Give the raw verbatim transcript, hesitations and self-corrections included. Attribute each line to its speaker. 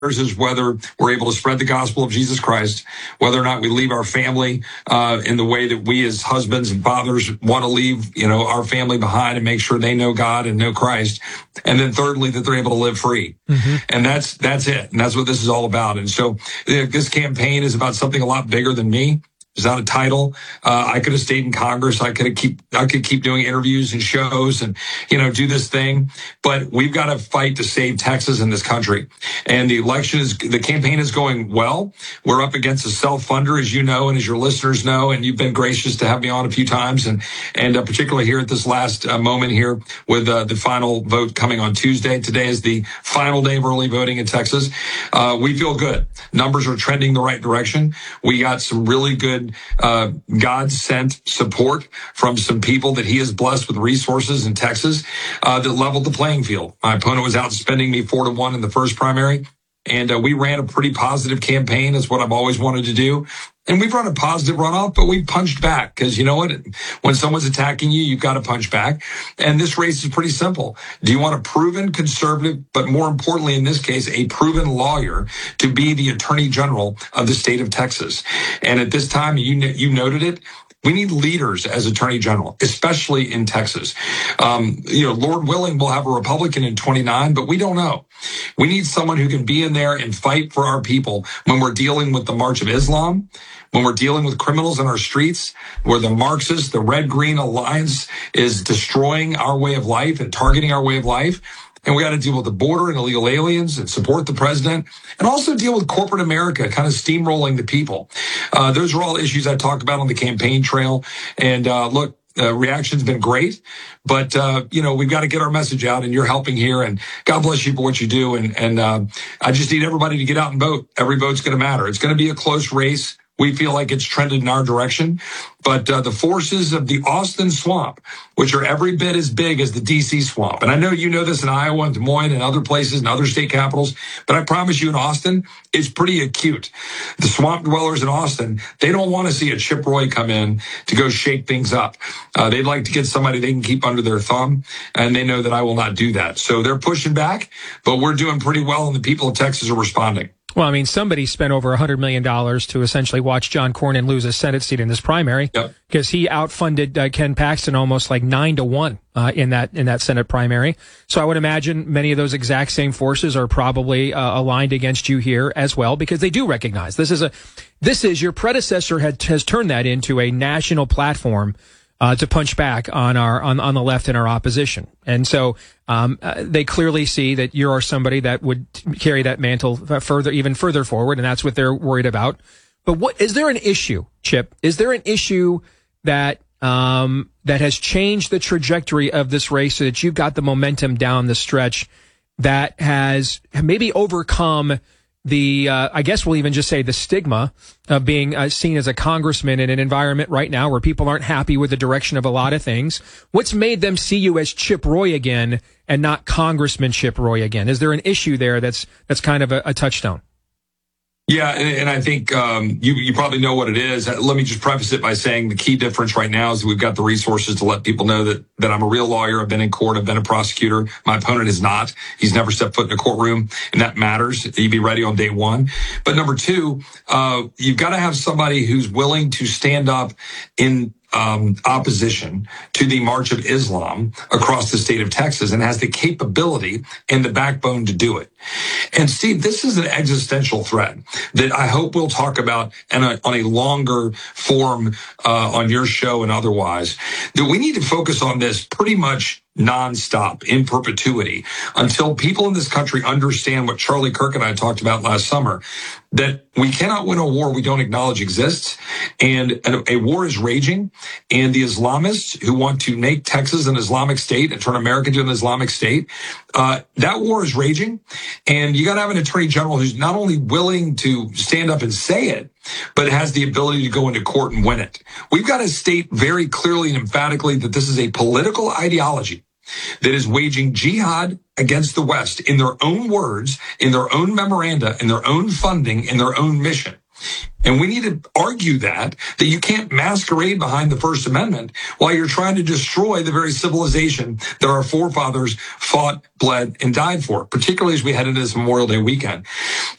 Speaker 1: is whether we're able to spread the gospel of Jesus Christ, whether or not we leave our family uh, in the way that we as husbands and fathers want to leave, you know, our family behind and make sure they know God and know Christ. And then thirdly, that they're able to live free. Mm-hmm. And that's that's it. And that's what this is all about. And so uh, this campaign is about something a lot bigger than me. It's not a title. Uh, I could have stayed in Congress. I could have keep, I could keep doing interviews and shows and, you know, do this thing. But we've got to fight to save Texas and this country. And the election is, the campaign is going well. We're up against a self-funder, as you know, and as your listeners know, and you've been gracious to have me on a few times. And, and uh, particularly here at this last uh, moment here with uh, the final vote coming on Tuesday. Today is the final day of early voting in Texas. Uh, we feel good. Numbers are trending the right direction. We got some really good Uh, God-sent support from some people that he has blessed with resources in Texas uh, that leveled the playing field. My opponent was out spending me four to one in the first primary, and uh, we ran a pretty positive campaign. That's what I've always wanted to do. And we've run a positive runoff, but we've punched back because you know what? When someone's attacking you, you've got to punch back. And this race is pretty simple. Do you want a proven conservative, but more importantly, in this case, a proven lawyer to be the attorney general of the state of Texas? And at this time, you you noted it. We need leaders as attorney general, especially in Texas. Um, you know, Lord willing, we'll have a Republican in twenty-nine, but we don't know. We need someone who can be in there and fight for our people when we're dealing with the March of Islam, when we're dealing with criminals in our streets, where the Marxists, the Red-Green Alliance is destroying our way of life and targeting our way of life. And we got to deal with the border and illegal aliens and support the president and also deal with corporate America kind of steamrolling the people. Uh, those are all issues I talked about on the campaign trail. And uh, look, uh, reaction's been great, but, uh, you know, we've got to get our message out, and you're helping here, and God bless you for what you do. And, and uh, I just need everybody to get out and vote. Every vote's going to matter. It's going to be a close race. We feel like it's trended in our direction. But uh, the forces of the Austin swamp, which are every bit as big as the D C swamp. And I know you know this in Iowa and Des Moines and other places and other state capitals, but I promise you in Austin, it's pretty acute. The swamp dwellers in Austin, they don't want to see a Chip Roy come in to go shake things up. Uh, they'd like to get somebody they can keep under their thumb, and they know that I will not do that. So they're pushing back, but we're doing pretty well, and the people of Texas are responding.
Speaker 2: Well, I mean, somebody spent over one hundred million dollars to essentially watch John Cornyn lose a Senate seat in this primary because yep. he outfunded uh, Ken Paxton almost like nine to one uh, in that in that Senate primary. So I would imagine many of those exact same forces are probably uh, aligned against you here as well, because they do recognize this is a this is your predecessor had has turned that into a national platform Uh, to punch back on our on, on the left and our opposition. And so um, uh, they clearly see that you are somebody that would carry that mantle further, even further forward, and that's what they're worried about. But what is there an issue, Chip? Is there an issue that um, that has changed the trajectory of this race so that you've got the momentum down the stretch that has maybe overcome the, uh, I guess we'll even just say the stigma of being uh, seen as a congressman in an environment right now where people aren't happy with the direction of a lot of things? What's made them see you as Chip Roy again and not Congressman Chip Roy again? Is there an issue there that's that's kind of a, a touchstone?
Speaker 1: Yeah, and, and I think um, you, you probably know what it is. Let me just preface it by saying the key difference right now is that we've got the resources to let people know that that I'm a real lawyer. I've been in court. I've been a prosecutor. My opponent is not. He's never stepped foot in a courtroom, and that matters. You be ready on day one. But number two, uh, you've got to have somebody who's willing to stand up in Um, opposition to the March of Islam across the state of Texas and has the capability and the backbone to do it. And Steve, this is an existential threat that I hope we'll talk about in a, on a longer form uh, on your show and otherwise, that we need to focus on this pretty much nonstop, in perpetuity, until people in this country understand what Charlie Kirk and I talked about last summer, that we cannot win a war we don't acknowledge exists, and a, a war is raging, and the Islamists who want to make Texas an Islamic state and turn America into an Islamic state, uh, that war is raging, and you got to have an attorney general who's not only willing to stand up and say it, but has the ability to go into court and win it. We've got to state very clearly and emphatically that this is a political ideology that is waging jihad against the West in their own words, in their own memoranda, in their own funding, in their own mission. And we need to argue that, that you can't masquerade behind the First Amendment while you're trying to destroy the very civilization that our forefathers fought, bled, and died for, particularly as we head into this Memorial Day weekend.